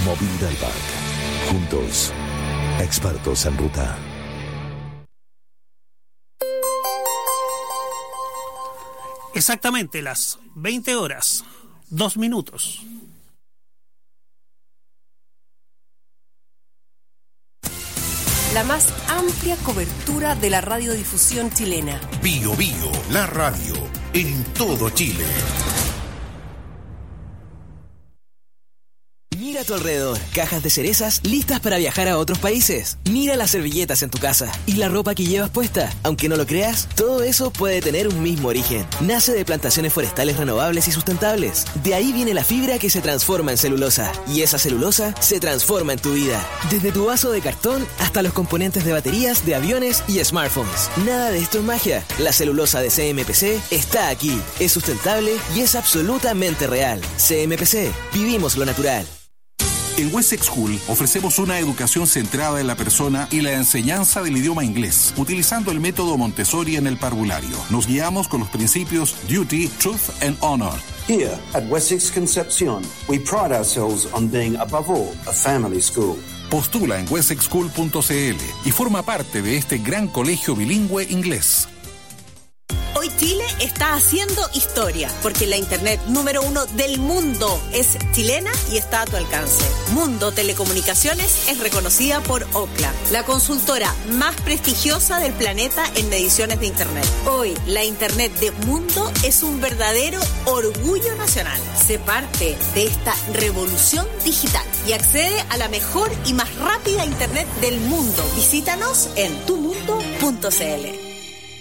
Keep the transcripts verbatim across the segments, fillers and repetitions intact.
Movilidad Bank. Juntos, expertos en ruta. Exactamente las veinte horas, dos minutos. La más amplia cobertura de la radiodifusión chilena. Bio Bio, la radio, en todo Chile. Mira a tu alrededor, cajas de cerezas listas para viajar a otros países. Mira las servilletas en tu casa y la ropa que llevas puesta. Aunque no lo creas, todo eso puede tener un mismo origen. Nace de plantaciones forestales renovables y sustentables. De ahí viene la fibra que se transforma en celulosa. Y esa celulosa se transforma en tu vida. Desde tu vaso de cartón hasta los componentes de baterías, de aviones y smartphones. Nada de esto es magia. La celulosa de C M P C está aquí. Es sustentable y es absolutamente real. C M P C. Vivimos lo natural. En Wessex School ofrecemos una educación centrada en la persona y la enseñanza del idioma inglés, utilizando el método Montessori en el parvulario. Nos guiamos con los principios Duty, Truth and Honor. Here at Wessex Concepcion, we pride ourselves on being above all a family school. Postula en wessex school punto c l y forma parte de este gran colegio bilingüe inglés. Hoy Chile está haciendo historia, porque la internet número uno del mundo es chilena y está a tu alcance. Mundo Telecomunicaciones es reconocida por Ookla, la consultora más prestigiosa del planeta en mediciones de internet. Hoy, la internet de Mundo es un verdadero orgullo nacional. Sé parte de esta revolución digital y accede a la mejor y más rápida internet del mundo. Visítanos en tu mundo punto c l.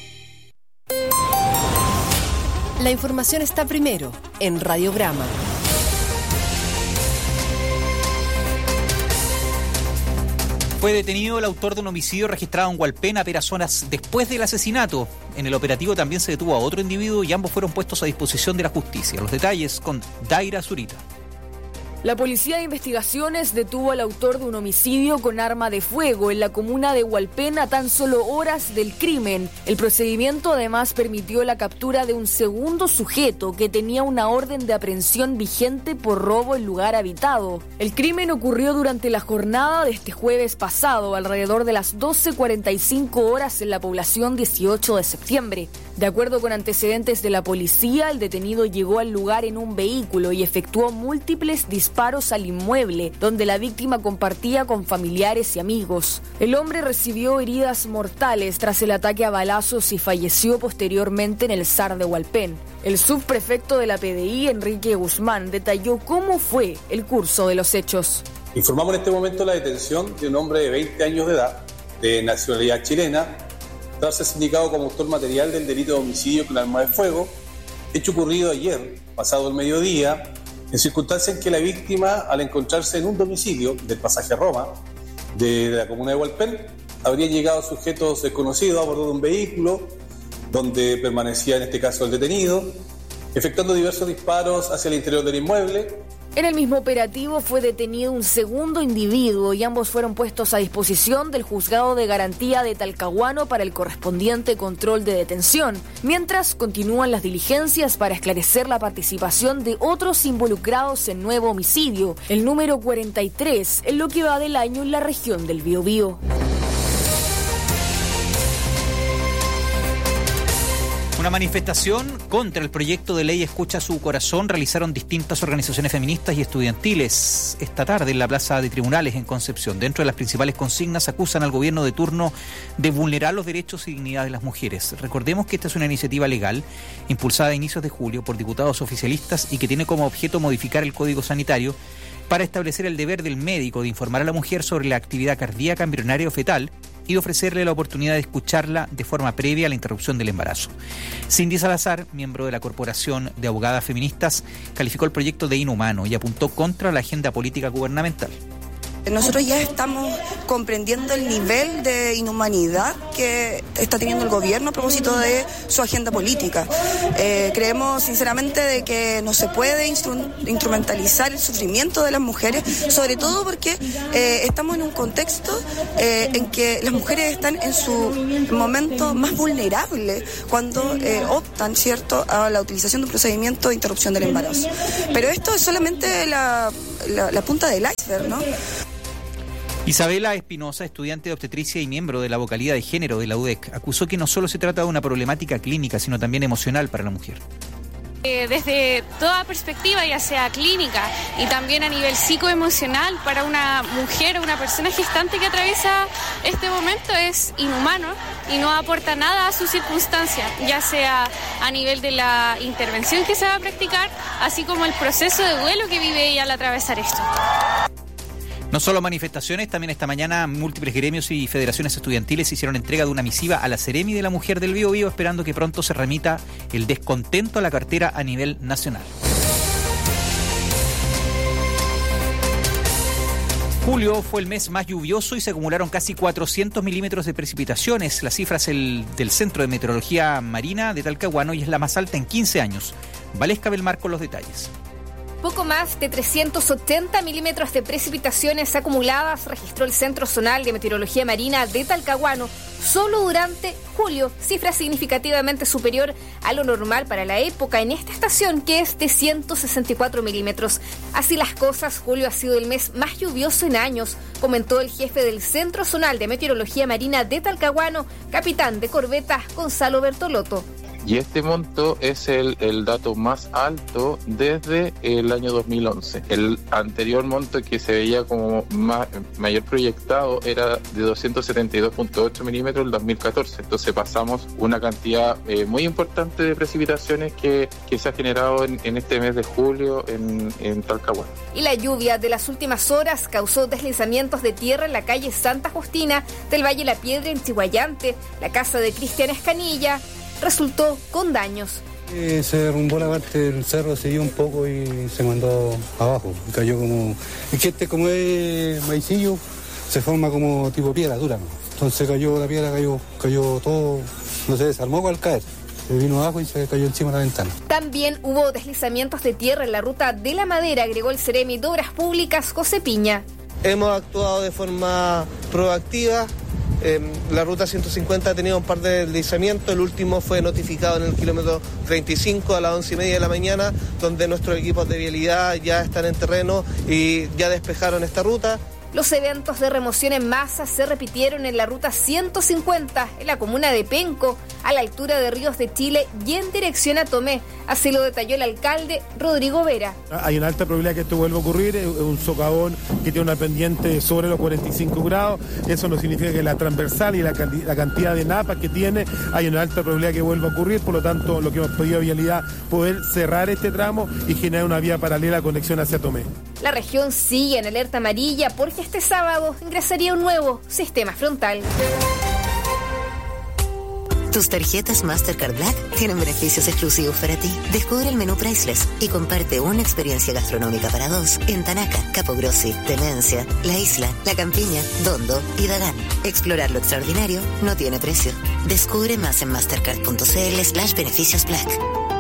La información está primero en Radiograma. Fue detenido el autor de un homicidio registrado en Hualpén apenas horas después del asesinato. En el operativo también se detuvo a otro individuo y ambos fueron puestos a disposición de la justicia. Los detalles con Daira Zurita. La Policía de Investigaciones detuvo al autor de un homicidio con arma de fuego en la comuna de Hualpén a tan solo horas del crimen. El procedimiento además permitió la captura de un segundo sujeto que tenía una orden de aprehensión vigente por robo en lugar habitado. El crimen ocurrió durante la jornada de este jueves pasado, alrededor de las doce cuarenta y cinco horas en la población dieciocho de septiembre. De acuerdo con antecedentes de la policía, el detenido llegó al lugar en un vehículo y efectuó múltiples disparos al inmueble, donde la víctima compartía con familiares y amigos. El hombre recibió heridas mortales tras el ataque a balazos y falleció posteriormente en el S A R de Hualpén. El subprefecto de la P D I, Enrique Guzmán, detalló cómo fue el curso de los hechos. Informamos en este momento la detención de un hombre de veinte años de edad, de nacionalidad chilena, tras ser indicado como autor material del delito de homicidio con arma de fuego, hecho ocurrido ayer, pasado el mediodía, en circunstancias en que la víctima, al encontrarse en un domicilio del pasaje Roma de la comuna de Hualpén, habrían llegado sujetos desconocidos a bordo de un vehículo donde permanecía en este caso el detenido, efectuando diversos disparos hacia el interior del inmueble. En el mismo operativo fue detenido un segundo individuo y ambos fueron puestos a disposición del Juzgado de Garantía de Talcahuano para el correspondiente control de detención, mientras continúan las diligencias para esclarecer la participación de otros involucrados en nuevo homicidio, el número cuarenta y tres, en lo que va del año en la región del Biobío. Una manifestación contra el proyecto de ley Escucha su Corazón realizaron distintas organizaciones feministas y estudiantiles esta tarde en la Plaza de Tribunales en Concepción. Dentro de las principales consignas acusan al gobierno de turno de vulnerar los derechos y dignidad de las mujeres. Recordemos que esta es una iniciativa legal impulsada a inicios de julio por diputados oficialistas y que tiene como objeto modificar el Código Sanitario para establecer el deber del médico de informar a la mujer sobre la actividad cardíaca, embrionaria o fetal y ofrecerle la oportunidad de escucharla de forma previa a la interrupción del embarazo. Cindy Salazar, miembro de la Corporación de Abogadas Feministas, calificó el proyecto de inhumano y apuntó contra la agenda política gubernamental. Nosotros ya estamos comprendiendo el nivel de inhumanidad que está teniendo el gobierno a propósito de su agenda política. Eh, creemos sinceramente de que no se puede instru- instrumentalizar el sufrimiento de las mujeres, sobre todo porque eh, estamos en un contexto eh, en que las mujeres están en su momento más vulnerable cuando eh, optan, ¿cierto?, a la utilización de un procedimiento de interrupción del embarazo. Pero esto es solamente la la, la punta del iceberg, ¿no? Isabela Espinosa, estudiante de obstetricia y miembro de la vocalía de género de la U D E C, acusó que no solo se trata de una problemática clínica, sino también emocional para la mujer. Eh, desde toda perspectiva, ya sea clínica y también a nivel psicoemocional, para una mujer o una persona gestante que atraviesa este momento es inhumano y no aporta nada a su circunstancia, ya sea a nivel de la intervención que se va a practicar, así como el proceso de duelo que vive ella al atravesar esto. No solo manifestaciones, también esta mañana múltiples gremios y federaciones estudiantiles hicieron entrega de una misiva a la Seremi de la Mujer del Biobío, esperando que pronto se remita el descontento a la cartera a nivel nacional. Julio fue el mes más lluvioso y se acumularon casi cuatrocientos milímetros de precipitaciones. La cifra es el del Centro de Meteorología Marina de Talcahuano y es la más alta en quince años. Valesca Belmar con los detalles. Poco más de trescientos ochenta milímetros de precipitaciones acumuladas registró el Centro Zonal de Meteorología Marina de Talcahuano solo durante julio, cifra significativamente superior a lo normal para la época en esta estación, que es de ciento sesenta y cuatro milímetros. Así las cosas, julio ha sido el mes más lluvioso en años, comentó el jefe del Centro Zonal de Meteorología Marina de Talcahuano, capitán de corbeta Gonzalo Bertolotto. Y este monto es el, el dato más alto desde el año dos mil once. El anterior monto que se veía como más, mayor proyectado era de doscientos setenta y dos punto ocho milímetros en el dos mil catorce. Entonces pasamos una cantidad eh, muy importante de precipitaciones que, que se ha generado en, en este mes de julio en, en Talcahuano. Y la lluvia de las últimas horas causó deslizamientos de tierra en la calle Santa Justina del Valle La Piedra en Chihuayante. La casa de Cristian Escanilla resultó con daños. Eh, se derrumbó la parte del cerro, se dio un poco y se mandó abajo. Cayó como... Es que este como es maicillo, se forma como tipo piedra dura, ¿no? Entonces cayó la piedra, cayó, cayó todo, no se desarmó al caer. Se vino abajo y se cayó encima de la ventana. También hubo deslizamientos de tierra en la ruta de la Madera, agregó el Seremi de Obras Públicas, José Piña. Hemos actuado de forma proactiva. Eh, la ruta ciento cincuenta ha tenido un par de deslizamientos, el último fue notificado en el kilómetro treinta y cinco a las once y media de la mañana, donde nuestros equipos de vialidad ya están en terreno y ya despejaron esta ruta. Los eventos de remoción en masa se repitieron en la ruta ciento cincuenta, en la comuna de Penco, a la altura de Ríos de Chile y en dirección a Tomé. Así lo detalló el alcalde Rodrigo Vera. Hay una alta probabilidad que esto vuelva a ocurrir, es un socavón que tiene una pendiente sobre los cuarenta y cinco grados, eso no significa que la transversal y la, la cantidad de napas que tiene, hay una alta probabilidad que vuelva a ocurrir, por lo tanto lo que hemos pedido a Vialidad, poder cerrar este tramo y generar una vía paralela a conexión hacia Tomé. La región sigue en alerta amarilla porque este sábado ingresaría un nuevo sistema frontal. Tus tarjetas Mastercard Black tienen beneficios exclusivos para ti. Descubre el menú Priceless y comparte una experiencia gastronómica para dos en Tanaca, Capogrossi, Demencia, La Isla, La Campiña, Dondo y Dagán. Explorar lo extraordinario no tiene precio. Descubre más en mastercard.cl slash beneficios black.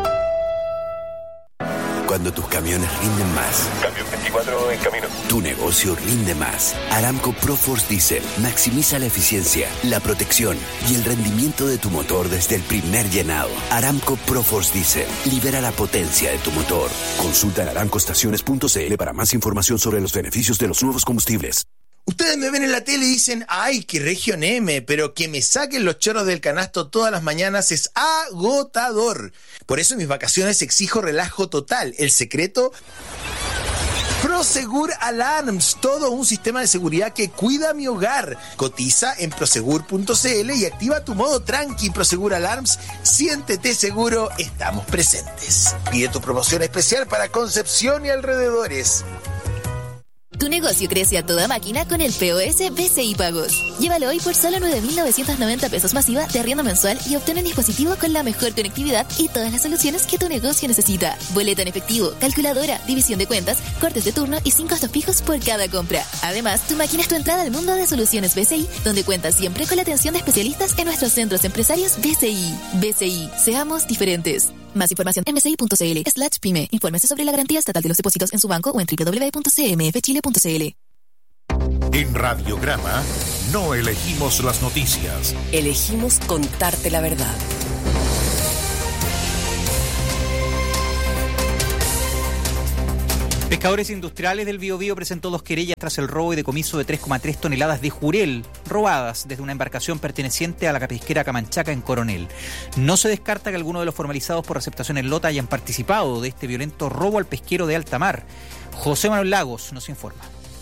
Cuando tus camiones rinden más. Camión veinticuatro en camino. Tu negocio rinde más. Aramco ProForce Diesel maximiza la eficiencia, la protección y el rendimiento de tu motor desde el primer llenado. Aramco ProForce Diesel libera la potencia de tu motor. Consulta en aramco estaciones punto c l para más información sobre los beneficios de los nuevos combustibles. Ustedes me ven en la tele y dicen, ay, qué región M, pero que me saquen los chorros del canasto todas las mañanas es agotador. Por eso en mis vacaciones exijo relajo total. El secreto... Prosegur Alarms, todo un sistema de seguridad que cuida mi hogar. Cotiza en prosegur punto c l y activa tu modo tranqui. Prosegur Alarms, siéntete seguro, estamos presentes. Pide tu promoción especial para Concepción y alrededores. Tu negocio crece a toda máquina con el P O S B C I Pagos. Llévalo hoy por solo nueve mil novecientos noventa pesos masiva de arriendo mensual y obtén un dispositivo con la mejor conectividad y todas las soluciones que tu negocio necesita. Boleta en efectivo, calculadora, división de cuentas, cortes de turno y sin costos fijos por cada compra. Además, tu máquina es tu entrada al mundo de soluciones B C I, donde cuentas siempre con la atención de especialistas en nuestros centros empresarios B C I. B C I, seamos diferentes. Más información en mci.cl slash pyme. Infórmese sobre la garantía estatal de los depósitos en su banco o en doble u doble u doble u punto c m f chile punto c l. En Radiograma no elegimos las noticias. Elegimos contarte la verdad. Pescadores Industriales del Biobío presentó dos querellas tras el robo y decomiso de tres coma tres toneladas de jurel robadas desde una embarcación perteneciente a la pesquera Camanchaca en Coronel. No se descarta que algunos de los formalizados por receptación en Lota hayan participado de este violento robo al pesquero de alta mar. José Manuel Lagos nos informa.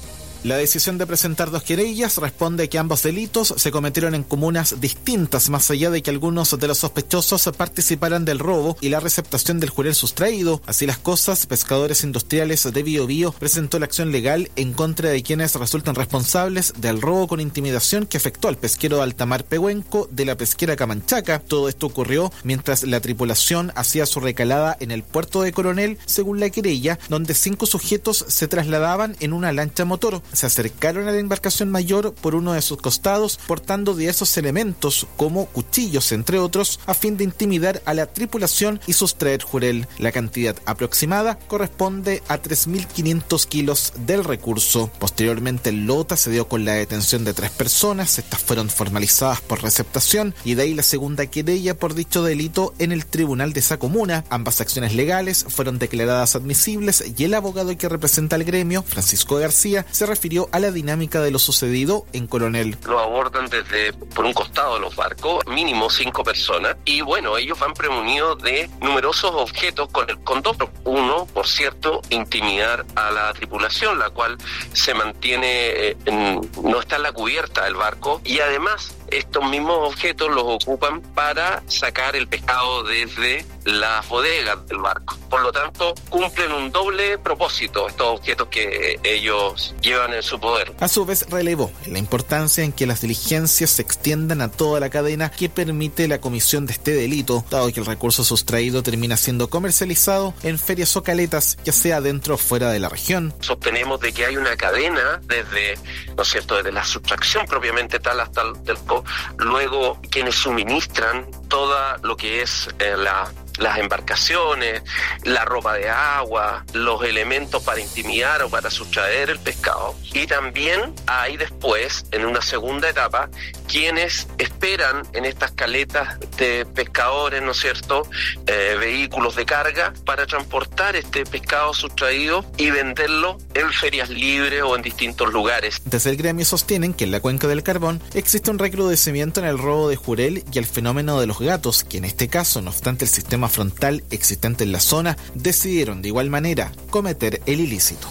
La decisión de presentar dos querellas responde que ambos delitos se cometieron en comunas distintas, más allá de que algunos de los sospechosos participaran del robo y la receptación del jurel sustraído. Así las cosas, Pescadores Industriales de Biobío presentó la acción legal en contra de quienes resultan responsables del robo con intimidación que afectó al pesquero de altamar Pehuenco de la pesquera Camanchaca. Todo esto ocurrió mientras la tripulación hacía su recalada en el puerto de Coronel, según la querella, donde cinco sujetos se trasladaban en una lancha motor. Se acercaron a la embarcación mayor por uno de sus costados, portando diversos elementos como cuchillos, entre otros, a fin de intimidar a la tripulación y sustraer jurel. La cantidad aproximada corresponde a tres mil quinientos kilos del recurso. Posteriormente, Lota se dio con la detención de tres personas. Estas fueron formalizadas por receptación y de ahí la segunda querella por dicho delito en el tribunal de esa comuna. Ambas acciones legales fueron declaradas admisibles y el abogado que representa al gremio, Francisco García, se refirió a la dinámica de lo sucedido en Coronel. Lo abordan desde por un costado de los barcos, mínimo cinco personas, y bueno, ellos van premunidos de numerosos objetos con el condón. Uno, por cierto, intimidar a la tripulación, la cual se mantiene, eh, en, no está en la cubierta del barco, y además estos mismos objetos los ocupan para sacar el pescado desde las bodegas del barco. Por lo tanto, cumplen un doble propósito estos objetos que ellos llevan en su poder. A su vez, relevó la importancia en que las diligencias se extiendan a toda la cadena que permite la comisión de este delito, dado que el recurso sustraído termina siendo comercializado en ferias o caletas, ya sea dentro o fuera de la región. Sostenemos de que hay una cadena desde, ¿no es cierto?, desde la sustracción propiamente tal hasta el del luego quienes suministran toda lo que es eh, la las embarcaciones, la ropa de agua, los elementos para intimidar o para sustraer el pescado. Y también hay después, en una segunda etapa, quienes esperan en estas caletas de pescadores, ¿no es cierto?, eh, vehículos de carga para transportar este pescado sustraído y venderlo en ferias libres o en distintos lugares. Desde el gremio sostienen que en la cuenca del Carbón existe un recrudecimiento en el robo de jurel y el fenómeno de los gatos, que en este caso, no obstante el sistema frontal existente en la zona, decidieron de igual manera cometer el ilícito.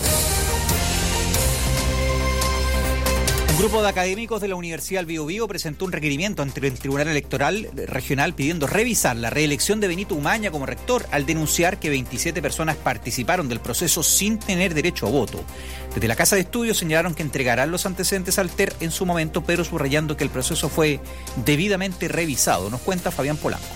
Un grupo de académicos de la Universidad del Biobío presentó un requerimiento ante el Tribunal Electoral Regional pidiendo revisar la reelección de Benito Umaña como rector al denunciar que veintisiete personas participaron del proceso sin tener derecho a voto. Desde la Casa de Estudios señalaron que entregarán los antecedentes al T E R en su momento, pero subrayando que el proceso fue debidamente revisado. Nos cuenta Fabián Polanco.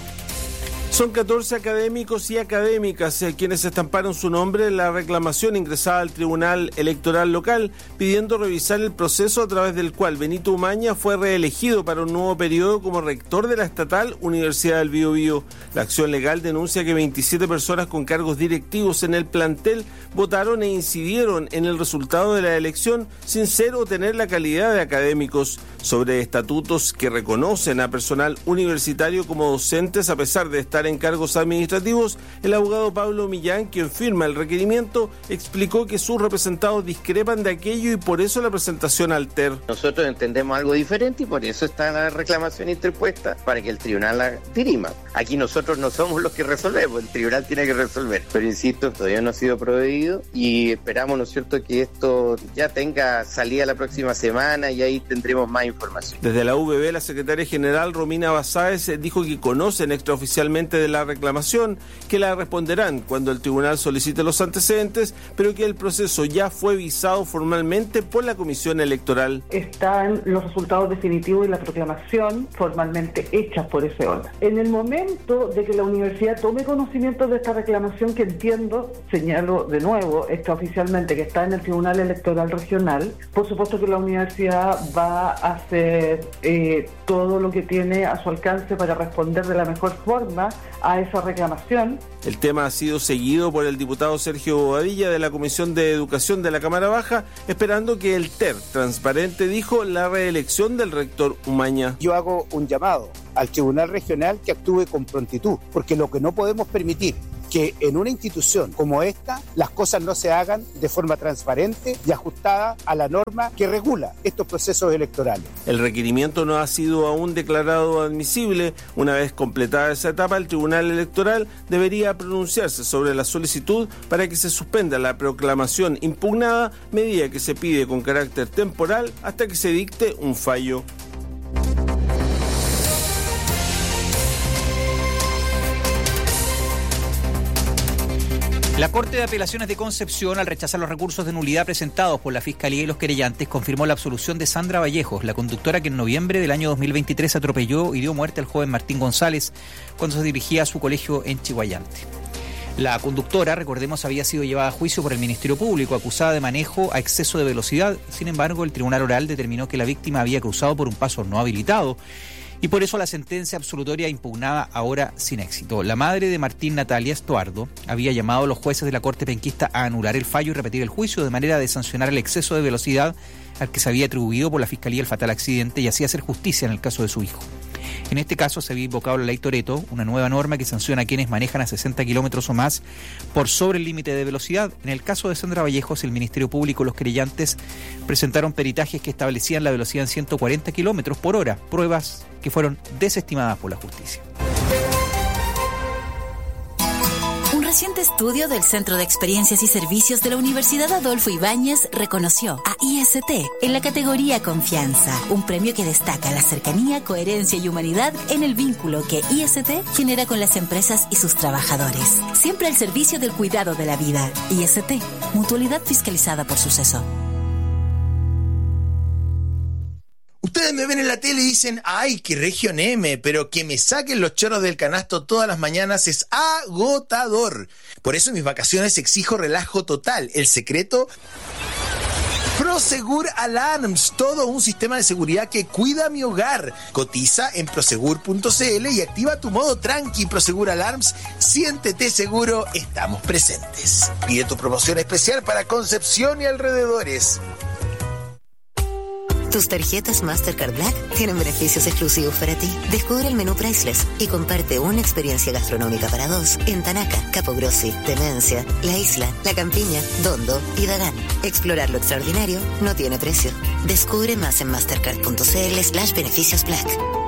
Son catorce académicos y académicas eh, quienes estamparon su nombre en la reclamación ingresada al Tribunal Electoral Local, pidiendo revisar el proceso a través del cual Benito Umaña fue reelegido para un nuevo periodo como rector de la estatal Universidad del Biobío. La acción legal denuncia que veintisiete personas con cargos directivos en el plantel votaron e incidieron en el resultado de la elección sin ser o tener la calidad de académicos. Sobre estatutos que reconocen a personal universitario como docentes a pesar de estar en cargos administrativos, el abogado Pablo Millán, quien firma el requerimiento, explicó que sus representados discrepan de aquello y por eso la presentación al T E R. Nosotros entendemos algo diferente y por eso está la reclamación interpuesta para que el tribunal la dirima. Aquí nosotros no somos los que resolvemos, el tribunal tiene que resolver. Pero insisto, todavía no ha sido proveído y esperamos, ¿no es cierto?, que esto ya tenga salida la próxima semana y ahí tendremos más información. Desde la U B B, la secretaria general Romina Basáez dijo que conocen extraoficialmente de la reclamación, que la responderán cuando el tribunal solicite los antecedentes, pero que el proceso ya fue visado formalmente por la Comisión Electoral. Están los resultados definitivos de la proclamación formalmente hechas por ese órgano. En el momento de que la universidad tome conocimiento de esta reclamación, que entiendo, señalo de nuevo, extraoficialmente, que está en el Tribunal Electoral Regional, por supuesto que la universidad va a hacer eh, todo lo que tiene a su alcance para responder de la mejor forma a esa reclamación. El tema ha sido seguido por el diputado Sergio Bobadilla de la Comisión de Educación de la Cámara Baja, esperando que el T E R transparente, dijo, la reelección del rector Umaña. Yo hago un llamado al Tribunal Regional que actúe con prontitud, porque lo que no podemos permitir que en una institución como esta las cosas no se hagan de forma transparente y ajustada a la norma que regula estos procesos electorales. El requerimiento no ha sido aún declarado admisible. Una vez completada esa etapa, el Tribunal Electoral debería pronunciarse sobre la solicitud para que se suspenda la proclamación impugnada, medida que se pide con carácter temporal hasta que se dicte un fallo. La Corte de Apelaciones de Concepción, al rechazar los recursos de nulidad presentados por la Fiscalía y los querellantes, confirmó la absolución de Sandra Vallejos, la conductora que en noviembre del año dos mil veintitrés atropelló y dio muerte al joven Martín González cuando se dirigía a su colegio en Chihuayante. La conductora, recordemos, había sido llevada a juicio por el Ministerio Público, acusada de manejo a exceso de velocidad. Sin embargo, el Tribunal Oral determinó que la víctima había cruzado por un paso no habilitado y por eso la sentencia absolutoria impugnada ahora sin éxito. La madre de Martín, Natalia Estuardo, había llamado a los jueces de la Corte Penquista a anular el fallo y repetir el juicio de manera de sancionar el exceso de velocidad al que se había atribuido por la Fiscalía el fatal accidente y así hacer justicia en el caso de su hijo. En este caso se había invocado la ley Toretto, una nueva norma que sanciona a quienes manejan a sesenta kilómetros o más por sobre el límite de velocidad. En el caso de Sandra Vallejos, el Ministerio Público y los querellantes presentaron peritajes que establecían la velocidad en ciento cuarenta kilómetros por hora, pruebas que fueron desestimadas por la justicia. Un reciente estudio del Centro de Experiencias y Servicios de la Universidad Adolfo Ibáñez reconoció a I S T en la categoría Confianza, un premio que destaca la cercanía, coherencia y humanidad en el vínculo que I S T genera con las empresas y sus trabajadores. Siempre al servicio del cuidado de la vida. I S T, mutualidad fiscalizada por Suceso. Ustedes me ven en la tele y dicen, ay, qué región M, pero que me saquen los chorros del canasto todas las mañanas es agotador. Por eso en mis vacaciones exijo relajo total. El secreto, Prosegur Alarms, todo un sistema de seguridad que cuida mi hogar. Cotiza en prosegur punto c l y activa tu modo tranqui. Prosegur Alarms, siéntete seguro, estamos presentes. Pide tu promoción especial para Concepción y alrededores. Tus tarjetas Mastercard Black tienen beneficios exclusivos para ti. Descubre el menú Priceless y comparte una experiencia gastronómica para dos en Tanaca, Capogrossi, Demencia, La Isla, La Campiña, Dondo y Dagán. Explorar lo extraordinario no tiene precio. Descubre más en mastercard.cl slash beneficios Black.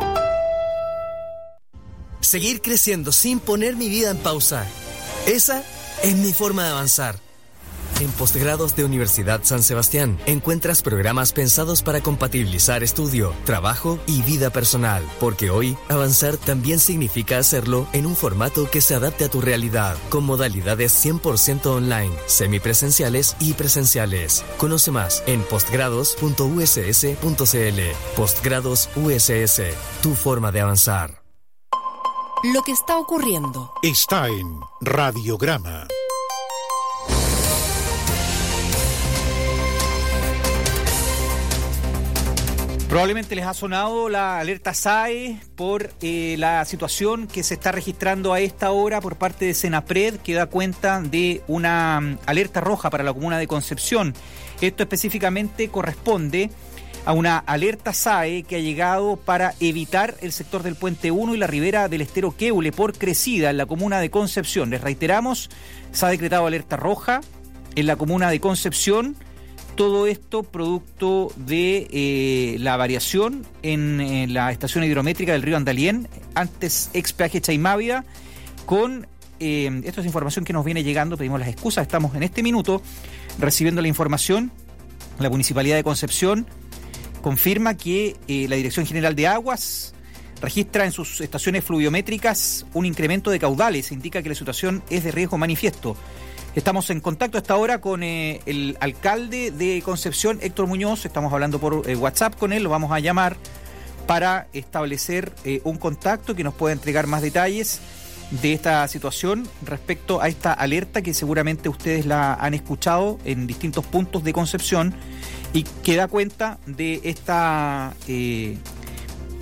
Seguir creciendo sin poner mi vida en pausa. Esa es mi forma de avanzar. En Postgrados de Universidad San Sebastián encuentras programas pensados para compatibilizar estudio, trabajo y vida personal, porque hoy avanzar también significa hacerlo en un formato que se adapte a tu realidad, con modalidades cien por ciento online, semipresenciales y presenciales. Conoce más en postgrados punto u s s punto c l. Postgrados U S S, tu forma de avanzar. Lo que está ocurriendo está en Radiograma. Probablemente les ha sonado la alerta S A E por eh, la situación que se está registrando a esta hora por parte de Senapred, que da cuenta de una um, alerta roja para la comuna de Concepción. Esto específicamente corresponde a una alerta S A E que ha llegado para evitar el sector del Puente uno y la ribera del estero Queule por crecida en la comuna de Concepción. Les reiteramos, se ha decretado alerta roja en la comuna de Concepción. Todo esto producto de eh, la variación en, en la estación hidrométrica del río Andalién, antes ex peaje Chaimávida, con, eh, esto es información que nos viene llegando, pedimos las excusas, estamos en este minuto recibiendo la información. La Municipalidad de Concepción confirma que eh, la Dirección General de Aguas registra en sus estaciones fluviométricas un incremento de caudales, indica que la situación es de riesgo manifiesto. Estamos en contacto a esta hora con eh, el alcalde de Concepción, Héctor Muñoz. Estamos hablando por eh, WhatsApp con él, lo vamos a llamar para establecer eh, un contacto que nos pueda entregar más detalles de esta situación respecto a esta alerta que seguramente ustedes la han escuchado en distintos puntos de Concepción y que da cuenta de esta eh,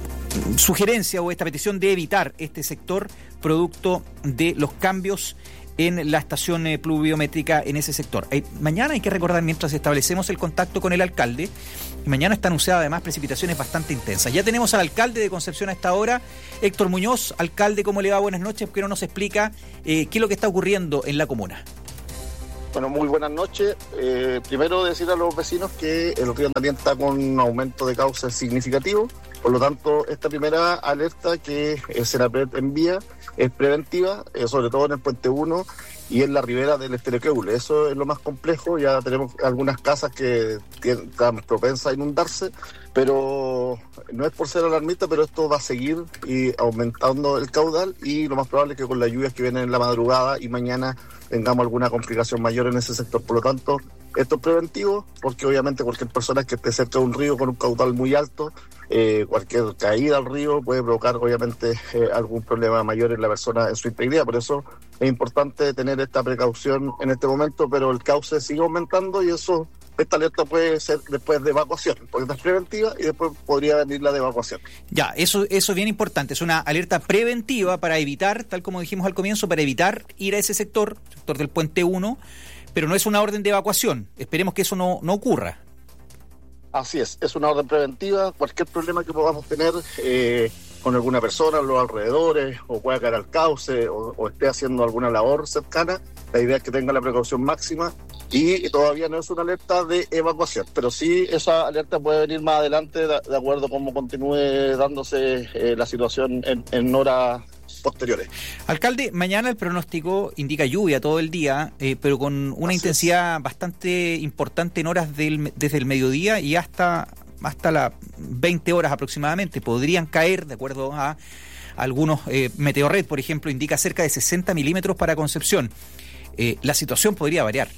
sugerencia o esta petición de evitar este sector producto de los cambios en la estación eh, pluviométrica en ese sector. Eh, mañana hay que recordar, mientras establecemos el contacto con el alcalde, y mañana está anunciada además precipitaciones bastante intensas. Ya tenemos al alcalde de Concepción a esta hora, Héctor Muñoz. Alcalde, ¿cómo le va? Buenas noches. ¿Por qué no nos explica eh, qué es lo que está ocurriendo en la comuna? Bueno, muy buenas noches. Eh, primero decir a los vecinos que el río Andalien está con un aumento de cauces significativo. Por lo tanto, esta primera alerta que el Senapred envía es preventiva, eh, sobre todo en el Puente uno y en la ribera del Estero Queule. Eso es lo más complejo. Ya tenemos algunas casas que, que están propensas a inundarse, pero no es por ser alarmista, pero esto va a seguir y aumentando el caudal, y lo más probable es que con las lluvias que vienen en la madrugada y mañana tengamos alguna complicación mayor en ese sector. Por lo tanto, esto es preventivo, porque obviamente cualquier persona que esté cerca de un río con un caudal muy alto, eh, cualquier caída al río puede provocar obviamente eh, algún problema mayor en la persona en su integridad. Por eso es importante tener esta precaución en este momento, pero el cauce sigue aumentando y eso, esta alerta puede ser después de evacuación, porque esta es preventiva y después podría venir la de evacuación. Ya, eso, eso es bien importante, es una alerta preventiva para evitar, tal como dijimos al comienzo, para evitar ir a ese sector, sector del Puente uno, pero no es una orden de evacuación. Esperemos que eso no, no ocurra. Así es, es una orden preventiva. Cualquier problema que podamos tener eh, con alguna persona en los alrededores, o pueda caer al cauce, o, o esté haciendo alguna labor cercana, la idea es que tenga la precaución máxima, y todavía no es una alerta de evacuación, pero sí esa alerta puede venir más adelante de, de acuerdo a cómo continúe dándose eh, la situación en, en horas posteriores. Alcalde, mañana el pronóstico indica lluvia todo el día, eh, pero con una Así intensidad es. bastante importante en horas del, desde el mediodía y hasta, hasta las veinte horas aproximadamente. Podrían caer, de acuerdo a algunos, eh, Meteorred, por ejemplo, indica cerca de sesenta milímetros para Concepción. Eh, la situación podría variar.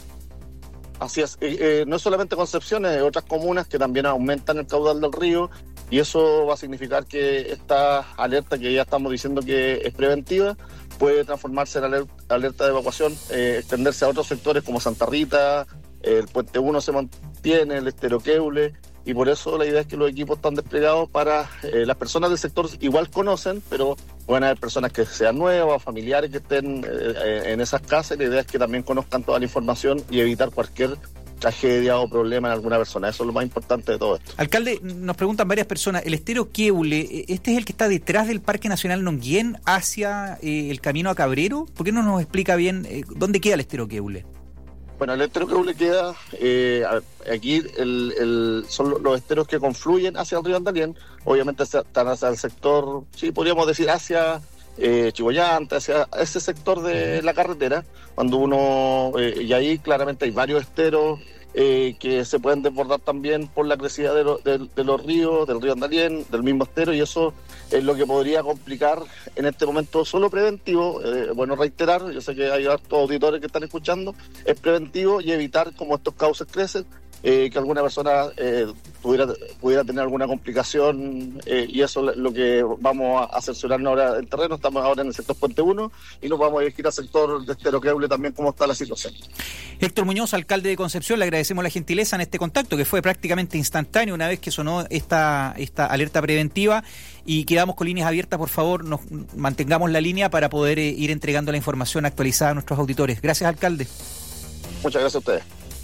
Así es, eh, eh, no es solamente Concepción, hay otras comunas que también aumentan el caudal del río, y eso va a significar que esta alerta que ya estamos diciendo que es preventiva puede transformarse en alerta, alerta de evacuación, eh, extenderse a otros sectores como Santa Rita, eh, el Puente uno se mantiene, el Estero Queule, y por eso la idea es que los equipos están desplegados para eh, las personas del sector igual conocen, pero pueden haber personas que sean nuevas, familiares que estén eh, en esas casas, y la idea es que también conozcan toda la información y evitar cualquier tragedia o problema en alguna persona. Eso es lo más importante de todo esto. Alcalde, nos preguntan varias personas, el Estero Queule, ¿este es el que está detrás del Parque Nacional Nonguien hacia eh, el camino a Cabrero? ¿Por qué no nos explica bien eh, dónde queda el Estero Queule? Bueno, el Estero Queule queda, eh, aquí el, el, son los esteros que confluyen hacia el río Andalien, obviamente están hacia el sector, sí, podríamos decir hacia eh, Chiboyante, hacia ese sector de la carretera, cuando uno, eh, y ahí claramente hay varios esteros eh, que se pueden desbordar también por la crecida de, lo, de, de los ríos, del río Andalien, del mismo estero, y eso es lo que podría complicar en este momento solo preventivo. Eh, bueno, reiterar, yo sé que hay hartos auditores que están escuchando, es preventivo y evitar como estos cauces crecen, eh, que alguna persona eh, pudiera, pudiera tener alguna complicación, eh, y eso es lo que vamos a cerciorarnos ahora del terreno. Estamos ahora en el sector Puente uno y nos vamos a dirigir al sector de Estero Queule también, cómo está la situación. Héctor Muñoz, alcalde de Concepción, le agradecemos la gentileza en este contacto, que fue prácticamente instantáneo una vez que sonó esta, esta alerta preventiva, y quedamos con líneas abiertas. Por favor, nos mantengamos la línea para poder eh, ir entregando la información actualizada a nuestros auditores. Gracias, alcalde. Muchas gracias a ustedes.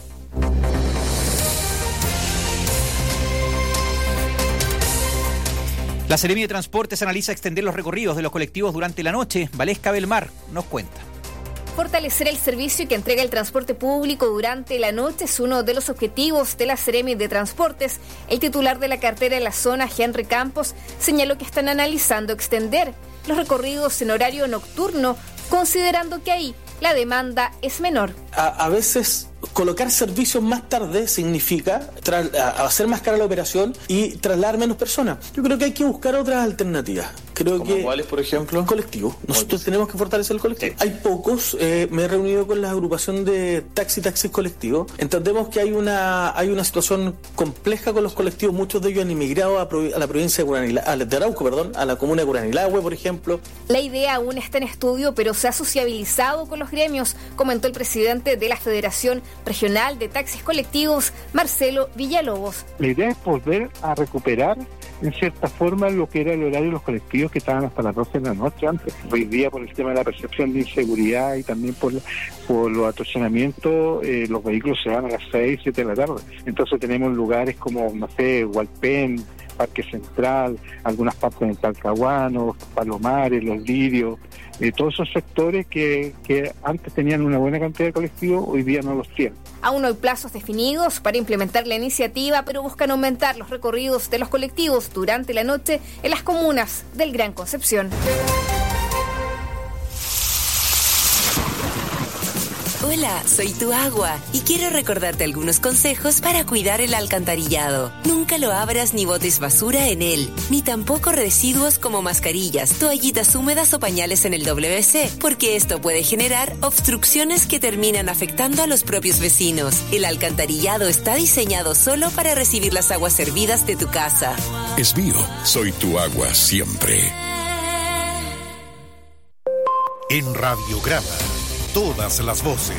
La Seremi de Transportes analiza extender los recorridos de los colectivos durante la noche. Valesca Belmar nos cuenta. Fortalecer el servicio que entrega el transporte público durante la noche es uno de los objetivos de la Seremi de Transportes. El titular de la cartera de la zona, Henry Campos, señaló que están analizando extender los recorridos en horario nocturno, considerando que ahí la demanda es menor. A, a veces colocar servicios más tarde significa tra- a hacer más cara la operación y trasladar menos personas. Yo creo que hay que buscar otras alternativas. Creo ¿Como que cuáles, por ejemplo? Colectivo. Nosotros tenemos que fortalecer el colectivo. Sí. Hay pocos. Eh, me he reunido con la agrupación de taxi taxis colectivos. Entendemos que hay una hay una situación compleja con los colectivos. Muchos de ellos han inmigrado a, a la provincia de Curanilahue, de Arauco, perdón, a la comuna de Curanilahue, por ejemplo. La idea aún está en estudio, pero se ha sociabilizado con los gremios, comentó el presidente de la Federación Regional de Taxis Colectivos, Marcelo Villalobos. La idea es volver a recuperar en cierta forma lo que era el horario de los colectivos que estaban hasta las doce de la noche antes. Hoy día, por el tema de la percepción de inseguridad y también por, por los atorsionamientos, eh, los vehículos se van a las seis, siete de la tarde. Entonces tenemos lugares como, no sé, Hualpén, Parque Central, algunas partes del Talcahuano, Palomares, Los Lirios, eh, todos esos sectores que, que antes tenían una buena cantidad de colectivos, hoy día no los tienen. Aún no hay plazos definidos para implementar la iniciativa, pero buscan aumentar los recorridos de los colectivos durante la noche en las comunas del Gran Concepción. Hola, soy tu agua y quiero recordarte algunos consejos para cuidar el alcantarillado. Nunca lo abras ni botes basura en él, ni tampoco residuos como mascarillas, toallitas húmedas o pañales en el doble ve ce, porque esto puede generar obstrucciones que terminan afectando a los propios vecinos. El alcantarillado está diseñado solo para recibir las aguas servidas de tu casa. Es mío, soy tu agua siempre. En Radiograma, todas las voces.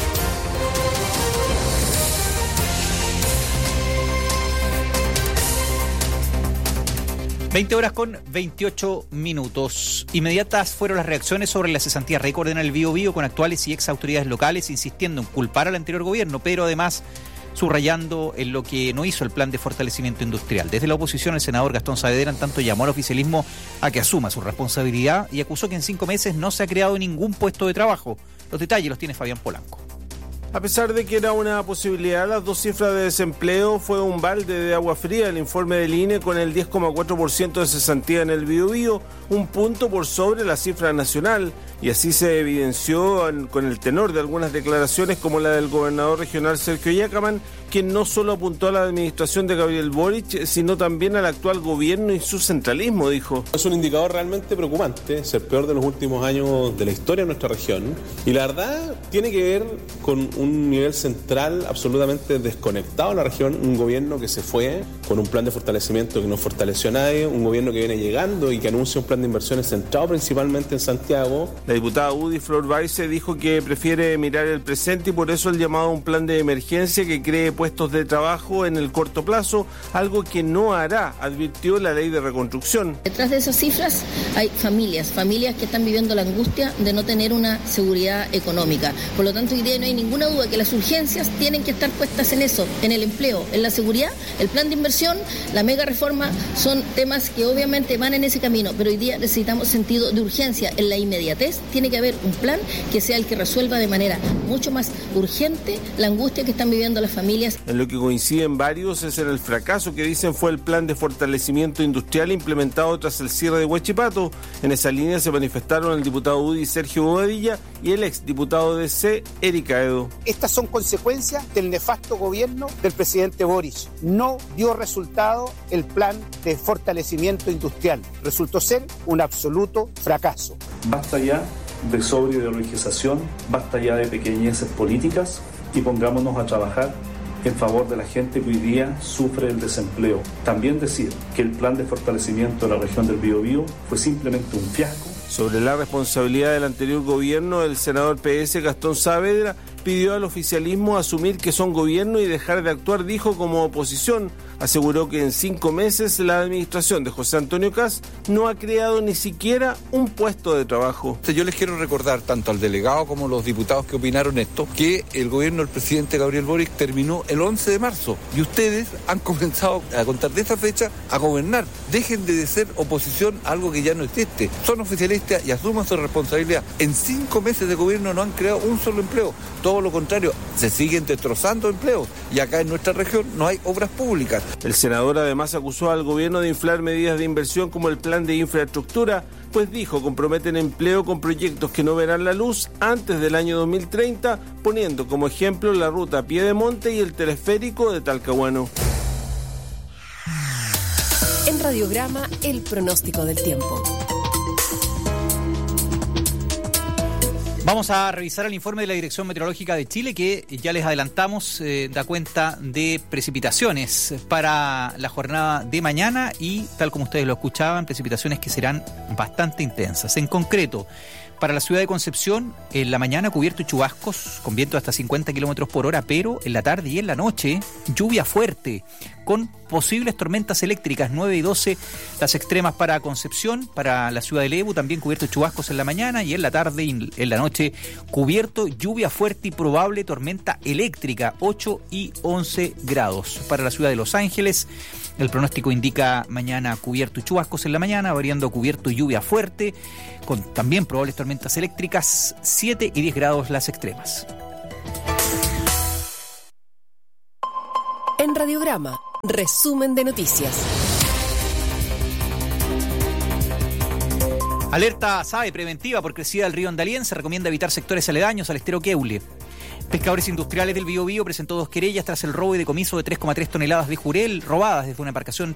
veinte horas con veintiocho minutos. Inmediatas fueron las reacciones sobre la cesantía récord en el Biobío, con actuales y ex autoridades locales insistiendo en culpar al anterior gobierno, pero además subrayando en lo que no hizo el plan de fortalecimiento industrial. Desde la oposición, el senador Gastón Saavedra, en tanto, llamó al oficialismo a que asuma su responsabilidad y acusó que en cinco meses no se ha creado ningún puesto de trabajo. Los detalles los tiene Fabián Polanco. A pesar de que era una posibilidad, las dos cifras de desempleo fue un balde de agua fría. El informe del I N E con el diez coma cuatro por ciento de cesantía en el Biobío, un punto por sobre la cifra nacional, y así se evidenció con el tenor de algunas declaraciones como la del gobernador regional Sergio Yacaman, quien no solo apuntó a la administración de Gabriel Boric, sino también al actual gobierno y su centralismo, dijo. Es un indicador realmente preocupante, es el peor de los últimos años de la historia de nuestra región, y la verdad tiene que ver con un nivel central absolutamente desconectado en la región, un gobierno que se fue con un plan de fortalecimiento que no fortaleció a nadie, un gobierno que viene llegando y que anuncia un plan de inversiones centrado principalmente en Santiago. La diputada Udi Flor Baise dijo que prefiere mirar el presente y por eso el llamado a un plan de emergencia que cree puestos de trabajo en el corto plazo, algo que no hará, advirtió la ley de reconstrucción. Detrás de esas cifras hay familias, familias que están viviendo la angustia de no tener una seguridad económica. Por lo tanto, hoy día no hay ninguna duda que las urgencias tienen que estar puestas en eso, en el empleo, en la seguridad, el plan de inversión, la mega reforma, son temas que obviamente van en ese camino, pero hoy día necesitamos sentido de urgencia, en la inmediatez tiene que haber un plan que sea el que resuelva de manera mucho más urgente la angustia que están viviendo las familias. En lo que coinciden varios es en el fracaso que dicen fue el plan de fortalecimiento industrial implementado tras el cierre de Huachipato. En esa línea se manifestaron el diputado U D I Sergio Bobadilla y el ex diputado de C, Erika Edo. Estas son consecuencias del nefasto gobierno del presidente Boric. No dio resultado el plan de fortalecimiento industrial. Resultó ser un absoluto fracaso. Basta ya de sobreideologización, basta ya de pequeñeces políticas y pongámonos a trabajar en favor de la gente que hoy día sufre el desempleo. También decir que el plan de fortalecimiento de la región del Biobío fue simplemente un fiasco. Sobre la responsabilidad del anterior gobierno, el senador P S Gastón Saavedra pidió al oficialismo asumir que son gobierno y dejar de actuar, dijo, como oposición. Aseguró que en cinco meses la administración de José Antonio Kast no ha creado ni siquiera un puesto de trabajo. Yo les quiero recordar, tanto al delegado como a los diputados que opinaron esto, que el gobierno del presidente Gabriel Boric terminó el once de marzo y ustedes han comenzado a contar de esa fecha a gobernar. Dejen de ser oposición a algo que ya no existe. Son oficialistas y asuman su responsabilidad. En cinco meses de gobierno no han creado un solo empleo. Todo lo contrario, se siguen destrozando empleos y acá en nuestra región no hay obras públicas. El senador además acusó al gobierno de inflar medidas de inversión como el plan de infraestructura, pues dijo comprometen empleo con proyectos que no verán la luz antes del año dos mil treinta, poniendo como ejemplo la ruta Piedemonte y el teleférico de Talcahuano. En Radiograma, el pronóstico del tiempo. Vamos a revisar el informe de la Dirección Meteorológica de Chile, que ya les adelantamos, eh, da cuenta de precipitaciones para la jornada de mañana y, tal como ustedes lo escuchaban, precipitaciones que serán bastante intensas. En concreto, para la ciudad de Concepción, en la mañana cubierto de chubascos con viento hasta cincuenta kilómetros por hora, pero en la tarde y en la noche, lluvia fuerte, con posibles tormentas eléctricas, nueve y doce las extremas para Concepción, para la ciudad de Lebu, también cubierto de chubascos en la mañana y en la tarde y en la noche cubierto, lluvia fuerte y probable tormenta eléctrica, ocho y once grados. Para la ciudad de Los Ángeles, el pronóstico indica mañana cubierto y chubascos en la mañana, variando cubierto y lluvia fuerte, con también probables tormentas eléctricas, siete y diez grados las extremas. En Radiograma, resumen de noticias. Alerta S A E preventiva por crecida del río Andalién. Se recomienda evitar sectores aledaños al estero Queule. Pescadores Industriales del Biobío presentó dos querellas tras el robo y decomiso de tres coma tres toneladas de jurel robadas desde una embarcación